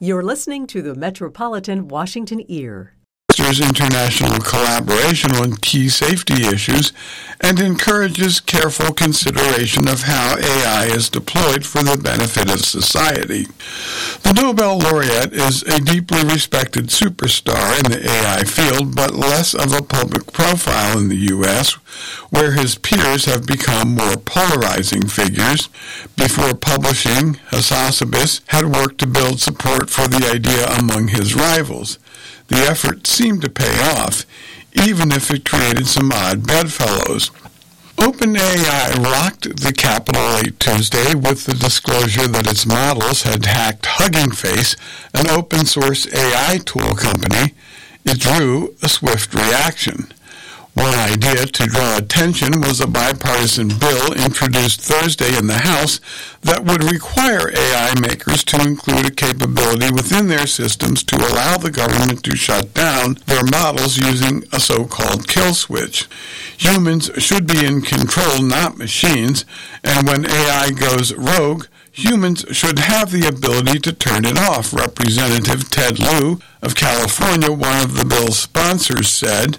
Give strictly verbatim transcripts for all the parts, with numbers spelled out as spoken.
You're listening to the Metropolitan Washington Ear. Fosters international collaboration on key safety issues and encourages careful consideration of how A I is deployed for the benefit of society. The Nobel laureate is a deeply respected superstar in the A I field, but less of a public profile in the U S, where his peers have become more polarizing figures. Before publishing, Hassabis had worked to build support for the idea among his rivals. The effort seemed to pay off, even if it created some odd bedfellows. OpenAI rocked the Capitol late Tuesday with the disclosure that its models had hacked Hugging Face, an open-source A I tool company. It drew a swift reaction. One idea to draw attention was a bipartisan bill introduced Thursday in the House that would require A I makers to include a capability within their systems to allow the government to shut down their models using a so-called kill switch. Humans should be in control, not machines, and when A I goes rogue, humans should have the ability to turn it off, Representative Ted Lieu of California, one of the bill's sponsors, said.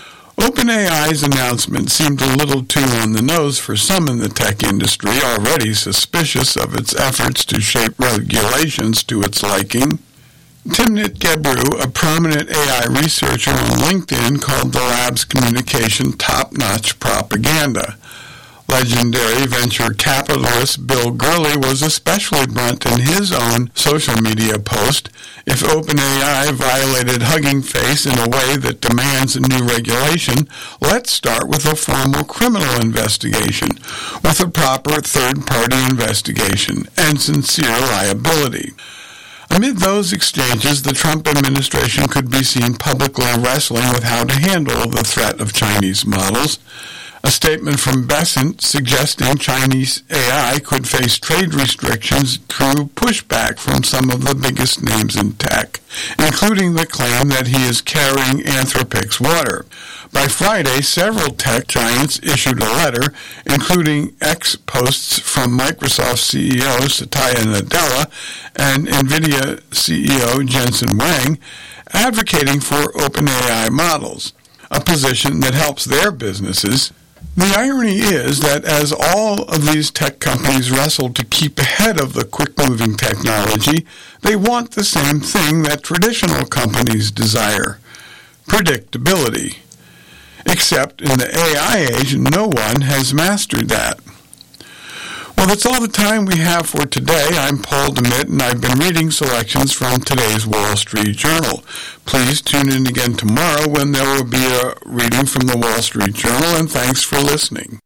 OpenAI's announcement seemed a little too on the nose for some in the tech industry, already suspicious of its efforts to shape regulations to its liking. Timnit Gebru, a prominent A I researcher on LinkedIn, called the lab's communication top-notch propaganda. Legendary venture capitalist Bill Gurley was especially blunt in his own social media post. If OpenAI violated Hugging Face in a way that demands a new regulation, let's start with a formal criminal investigation, with a proper third-party investigation and sincere liability. Amid those exchanges, the Trump administration could be seen publicly wrestling with how to handle the threat of Chinese models. A statement from Bessent suggesting Chinese A I could face trade restrictions drew pushback from some of the biggest names in tech, including the claim that he is carrying Anthropic's water. By Friday, several tech giants issued a letter, including X posts from Microsoft C E O Satya Nadella and NVIDIA C E O Jensen Huang, advocating for OpenAI models, a position that helps their businesses. The irony is that as all of these tech companies wrestle to keep ahead of the quick-moving technology, they want the same thing that traditional companies desire: predictability. Except in the A I age, no one has mastered that. Well, that's all the time we have for today. I'm Paul DeMitt, and I've been reading selections from today's Wall Street Journal. Please tune in again tomorrow when there will be a reading from the Wall Street Journal, and thanks for listening.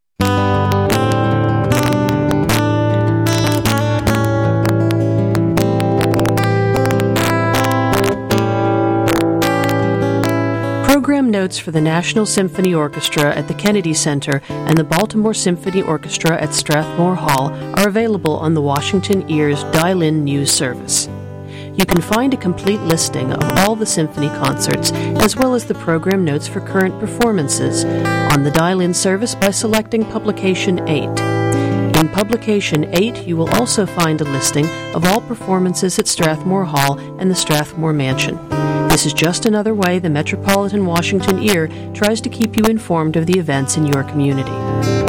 Program notes for the National Symphony Orchestra at the Kennedy Center and the Baltimore Symphony Orchestra at Strathmore Hall are available on the Washington Ear's Dial-In News Service. You can find a complete listing of all the symphony concerts, as well as the program notes for current performances, on the Dial-In service by selecting Publication eight. In Publication eight, you will also find a listing of all performances at Strathmore Hall and the Strathmore Mansion. This is just another way the Metropolitan Washington Ear tries to keep you informed of the events in your community.